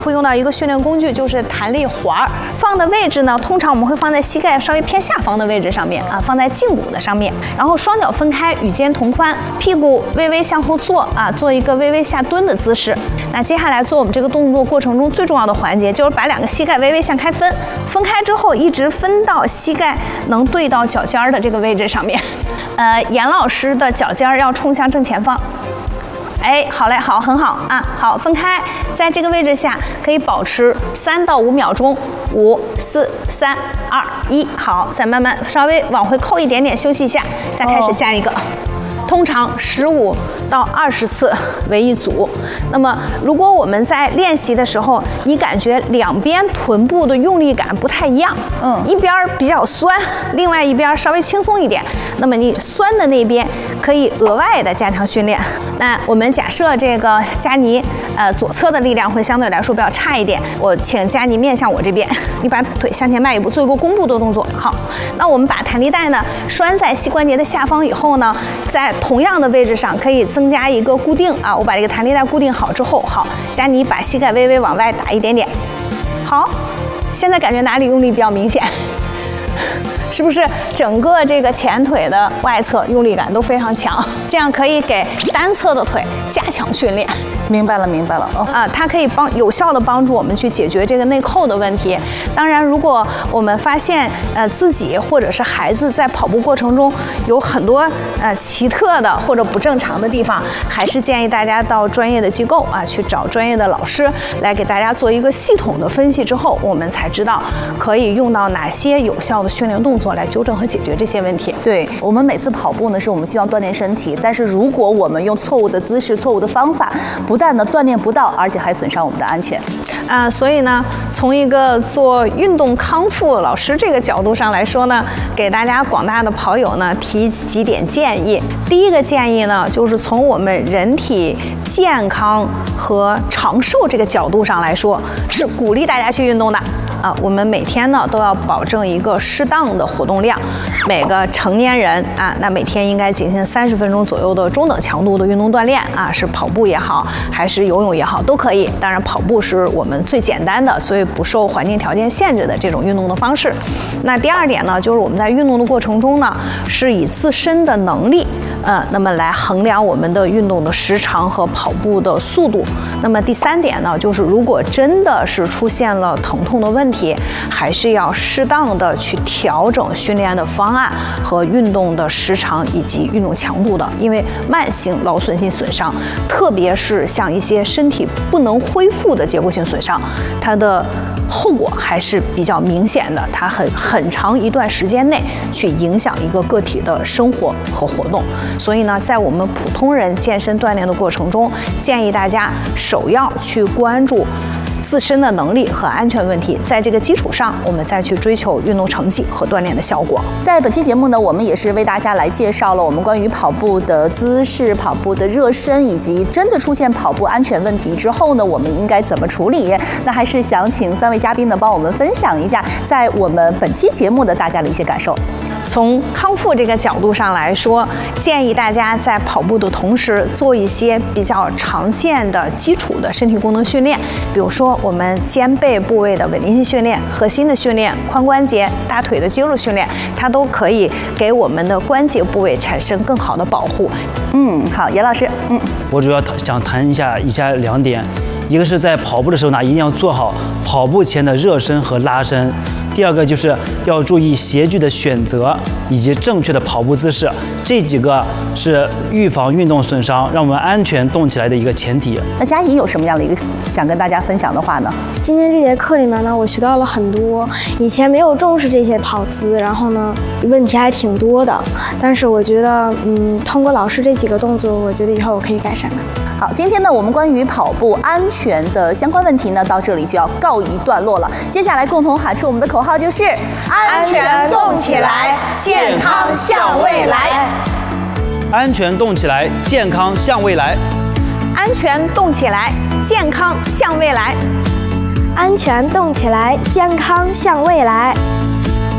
会用到一个训练工具，就是弹力环。放的位置呢，通常我们会放在膝盖稍微偏下方的位置上面啊，放在胫骨的上面。然后双脚分开，与肩同宽，屁股微微向后坐啊，做一个微微下蹲的姿势。那接下来做我们这个动作过程中最重要的环节，就是把两个膝盖微微向开分，分开之后一直分到膝盖能对到脚尖的这个位置上面。严老师的脚尖要冲向正前方。哎，好嘞，好，很好啊，好，分开，在这个位置下可以保持3到5秒钟，5、4、3、2、1，好，再慢慢稍微往回扣一点点，休息一下，再开始下一个。通常15到20次为一组。那么，如果我们在练习的时候，你感觉两边臀部的用力感不太一样，一边比较酸，另外一边稍微轻松一点，那么你酸的那边可以额外的加强训练。那我们假设这个佳妮，左侧的力量会相对来说比较差一点，我请佳妮面向我这边，你把腿向前迈一步，做一个弓步的动作。好，那我们把弹力带呢拴在膝关节的下方以后呢，在同样的位置上可以增加一个固定啊，我把这个弹力带固定好之后，好，佳妮把膝盖微微往外打一点点。好，现在感觉哪里用力比较明显？是不是整个这个前腿的外侧用力感都非常强？这样可以给单侧的腿加强训练。 明白了，明白了。 它可以有效的帮助我们去解决这个内扣的问题。当然，如果我们发现自己或者是孩子在跑步过程中有很多奇特的或者不正常的地方，还是建议大家到专业的机构啊去找专业的老师来给大家做一个系统的分析之后，我们才知道可以用到哪些有效的训练动作来纠正和解决这些问题。 对，我们每次跑步呢，是我们希望锻炼身体，但是如果我们用错误的姿势、错误的方法，不但呢锻炼不到，而且还损伤我们的安全。 所以呢，从一个做运动康复老师这个角度上来说呢，给大家广大的跑友呢提几点建议。第一个建议呢，就是从我们人体健康和长寿这个角度上来说，是鼓励大家去运动的。我们每天呢都要保证一个适当的活动量，每个成年人那每天应该进行30分钟左右的中等强度的运动锻炼是跑步也好，还是游泳也好，都可以。当然，跑步是我们最简单的，所以不受环境条件限制的这种运动的方式。那第二点呢，就是我们在运动的过程中呢，是以自身的能力那么来衡量我们的运动的时长和跑步的速度。那么第3点呢，就是如果真的是出现了疼痛的问题，还是要适当的去调整训练的方案和运动的时长以及运动强度的。因为慢性劳损性损伤，特别是像一些身体不能恢复的结构性损伤，它的后果还是比较明显的，它很长一段时间内去影响一个个体的生活和活动。所以呢，在我们普通人健身锻炼的过程中，建议大家首要去关注自身的能力和安全问题，在这个基础上，我们再去追求运动成绩和锻炼的效果。 在本期节目呢，我们也是为大家来介绍了我们关于跑步的姿势、跑步的热身，以及真的出现跑步安全问题之后呢，我们应该怎么处理。那还是想请3位嘉宾呢帮我们分享一下，在我们本期节目的大家的一些感受。 从康复这个角度上来说，建议大家在跑步的同时做一些比较常见的基础的身体功能训练，比如说我们肩背部位的稳定性训练、核心的训练、髋关节、大腿的肌肉训练，它都可以给我们的关节部位产生更好的保护。 好，严老师。 我主要想谈一下以下2点。一个是在跑步的时候呢，一定要做好跑步前的热身和拉伸。第二个就是要注意鞋具的选择以及正确的跑步姿势，这几个是预防运动损伤、让我们安全动起来的一个前提。 那佳怡有什么样的一个想跟大家分享的话呢？ 今天这节课里面呢，我学到了很多，以前没有重视这些跑姿，然后呢，问题还挺多的。但是我觉得，通过老师这几个动作，我觉得以后我可以改善的。 好，今天呢，我们关于跑步安全的相关问题呢，到这里就要告一段落了。接下来共同喊出我们的口号，就是安全动起来，健康向未来。 安全动起来，健康向未来。 安全动起来，健康向未来。 安全动起来，健康向未来。